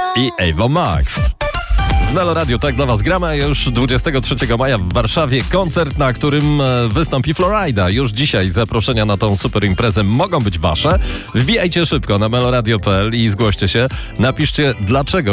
i Ava Max. W Melo Radio tak dla was gramy, a już 23 maja w Warszawie koncert, na którym wystąpi Florida. Już dzisiaj zaproszenia na tą super imprezę mogą być wasze. Wbijajcie szybko na meloradio.pl i zgłoście się. Napiszcie, dlaczego